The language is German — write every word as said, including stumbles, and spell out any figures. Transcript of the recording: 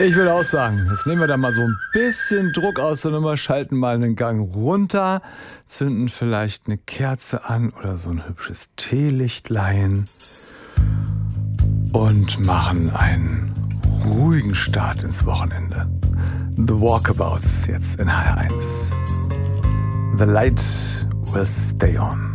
Ich würde auch sagen, jetzt nehmen wir da mal so ein bisschen Druck aus der Nummer, schalten mal einen Gang runter, zünden vielleicht eine Kerze an oder so ein hübsches Teelichtlein und machen einen ruhigen Start ins Wochenende. The Walkabouts jetzt in H R eins. The light will stay on.